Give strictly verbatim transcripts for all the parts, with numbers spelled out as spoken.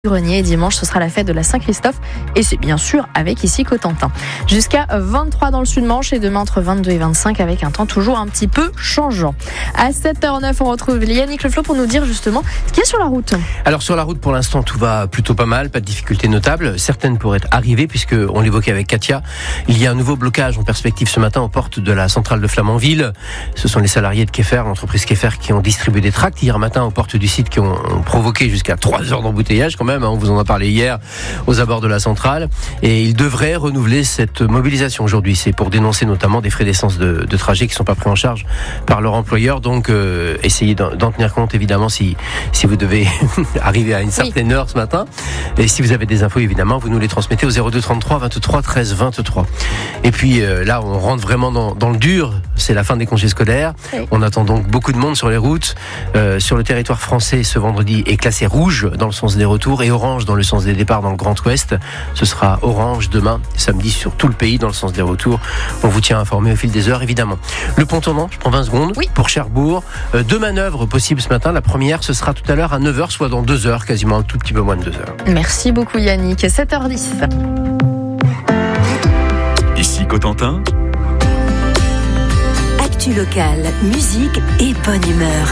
Grenier. Et dimanche, ce sera la fête de la Saint-Christophe et c'est bien sûr avec ici Cotentin. Jusqu'à vingt-trois dans le Sud-Manche et demain entre vingt-deux et vingt-cinq avec un temps toujours un petit peu changeant. À sept heures neuf, on retrouve Yannick Leflot pour nous dire justement ce qu'il y a sur la route. Alors sur la route, pour l'instant, tout va plutôt pas mal, pas de difficultés notables. Certaines pourraient arriver puisque on l'évoquait avec Katia. Il y a un nouveau blocage en perspective ce matin aux portes de la centrale de Flamanville. Ce sont les salariés de Keffer, l'entreprise Keffer, qui ont distribué des tracts hier matin aux portes du site qui ont provoqué jusqu'à trois heures d'embouteillage quand même. On vous en a parlé hier aux abords de la centrale et ils devraient renouveler cette mobilisation aujourd'hui. C'est pour dénoncer notamment des frais d'essence de, de trajet qui ne sont pas pris en charge par leur employeur. Donc euh, essayez d'en, d'en tenir compte évidemment si, si vous devez arriver à une certaine oui. heure ce matin. Et si vous avez des infos évidemment, vous nous les transmettez au zéro deux trente-trois vingt-trois treize vingt-trois. Et puis euh, là on rentre vraiment dans, dans le dur. C'est la fin des congés scolaires. Oui. On attend donc beaucoup de monde sur les routes. Euh, sur le territoire français, ce vendredi est classé rouge dans le sens des retours et orange dans le sens des départs dans le Grand Ouest. Ce sera orange demain, samedi sur tout le pays dans le sens des retours. On vous tient informé au fil des heures évidemment. Le pont tournant, je prends vingt secondes oui. pour Cherbourg. Euh, deux manœuvres possibles ce matin. La première, ce sera tout à l'heure à neuf heures, soit dans deux heures, quasiment un tout petit peu moins de deux heures. Merci beaucoup Yannick. sept heures dix. Ici Cotentin. Actu locale, musique et bonne humeur.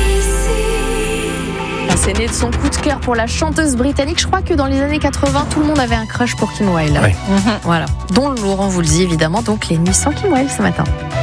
C'est né de son coup de cœur pour la chanteuse britannique. Je crois que dans les années quatre-vingts, tout le monde avait un crush pour Kim Wilde. Oui. Mmh, voilà. Dont Laurent Voulzy, évidemment. Donc les nuits sans Kim Wilde ce matin.